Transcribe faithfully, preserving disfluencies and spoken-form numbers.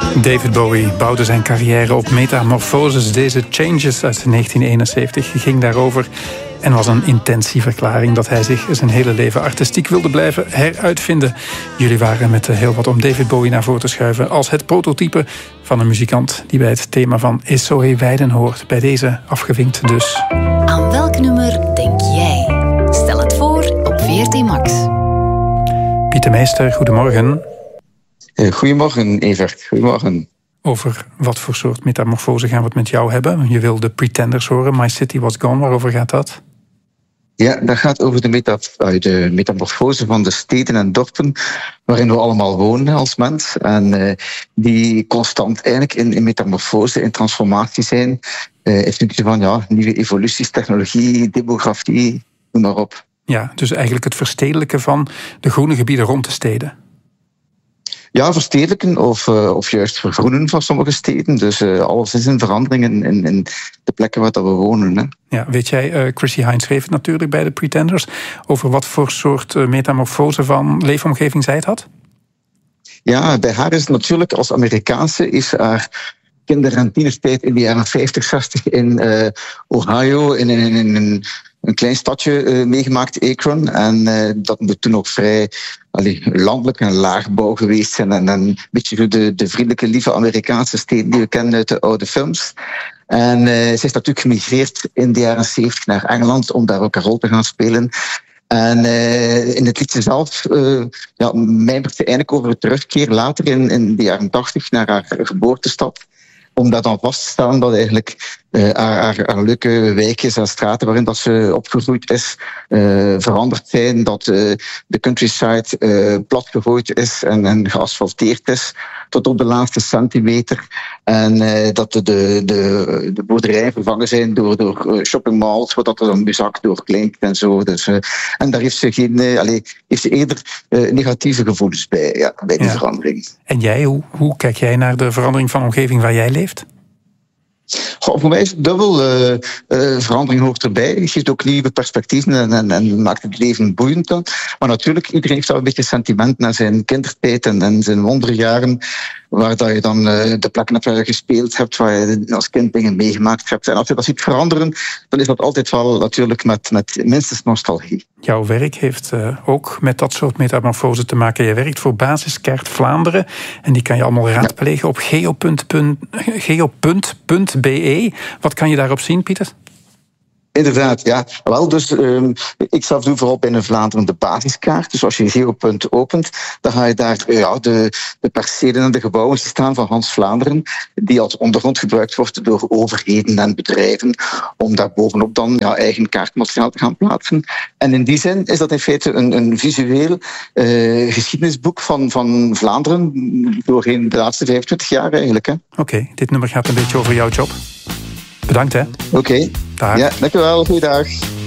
David Bowie bouwde zijn carrière op Metamorphoses. Deze Changes uit negentien eenenzeventig ging daarover en was een intentieverklaring dat hij zich zijn hele leven artistiek wilde blijven heruitvinden. Jullie waren met heel wat om David Bowie naar voren te schuiven als het prototype van een muzikant die bij het thema van Isoe Weiden hoort. Bij deze afgevinkt dus. Aan welk nummer denk jij? Stel het voor op V R T Max. Pieter Meester, goedemorgen. Goedemorgen, Evert. Goedemorgen. Over wat voor soort metamorfose gaan we het met jou hebben? Je wil de Pretenders horen, My City Was Gone. Waarover gaat dat? Ja, dat gaat over de, metaf- de metamorfose van de steden en dorpen waarin we allemaal wonen als mens. En uh, die constant eigenlijk in, in metamorfose, in transformatie zijn. Uh, in functie van ja, nieuwe evoluties, technologie, demografie, noem maar op. Ja, dus eigenlijk het verstedelijken van de groene gebieden rond de steden. Ja, verstedelijken of, uh, of juist vergroenen van sommige steden. Dus uh, alles is een verandering in, in, in de plekken waar dat we wonen. Hè. Ja, weet jij, uh, Chrissie Hynde schreef het natuurlijk bij de Pretenders, over wat voor soort uh, metamorfose van leefomgeving zij het had? Ja, bij haar is het natuurlijk als Amerikaanse, is haar kinder- en tienertijd in de jaren vijftig, zestig in uh, Ohio, in, in, in, in een klein stadje uh, meegemaakt, Akron. En uh, dat moet toen ook vrij allee, landelijk en laagbouw geweest zijn. En, en een beetje de, de vriendelijke, lieve Amerikaanse steden die we kennen uit de oude films. En uh, zij is natuurlijk gemigreerd in de jaren zeventig naar Engeland om daar ook een rol te gaan spelen. En uh, in het liedje zelf uh, ja, mijmert ze eigenlijk over het terugkeer later in, in de jaren tachtig naar haar geboortestad. Om dat dan vast te stellen dat eigenlijk uh, haar, haar, haar leuke wijkjes en straten waarin dat ze opgegroeid is, uh, veranderd zijn. Dat uh, de countryside uh, platgegooid is en, en geasfalteerd is tot op de laatste centimeter. En uh, dat de, de, de, de boerderijen vervangen zijn door, door shoppingmalls, waar dat er een muzak door klinkt en zo. Dus, uh, en daar heeft ze, geen, uh, allez, heeft ze eerder uh, negatieve gevoelens bij, ja, bij die ja. verandering. En jij, hoe, hoe kijk jij naar de verandering van omgeving waar jij leeft? Goh, voor mij is het dubbel. Uh, uh, verandering hoort erbij. Het geeft ook nieuwe perspectieven en, en, en maakt het leven boeiend dan. Maar natuurlijk, iedereen heeft wel een beetje sentiment naar zijn kindertijd en, en zijn wonderjaren, waar dat je dan uh, de plekken hebt waar je gespeeld hebt, waar je als kind dingen meegemaakt hebt. En als je dat ziet veranderen, dan is dat altijd wel natuurlijk met, met minstens nostalgie. Jouw werk heeft uh, ook met dat soort metamorfose te maken. Je werkt voor Basiskaart Vlaanderen en die kan je allemaal raadplegen op geo punt b e. Wat kan je daarop zien, Pieter? Inderdaad, ja. Wel, dus um, ik zelf doe vooral binnen Vlaanderen de basiskaart. Dus als je Geopunt opent, dan ga je daar ja, de, de percelen en de gebouwen staan van Hans Vlaanderen, die als ondergrond gebruikt wordt door overheden en bedrijven, om daar bovenop dan ja, eigen kaartmateriaal te gaan plaatsen. En in die zin is dat in feite een, een visueel uh, geschiedenisboek van, van Vlaanderen doorheen de laatste vijfentwintig jaar eigenlijk. Oké, okay, dit nummer gaat een beetje over jouw job. Bedankt, hè. Oké. Okay. Ja, dankjewel. Goeiedag.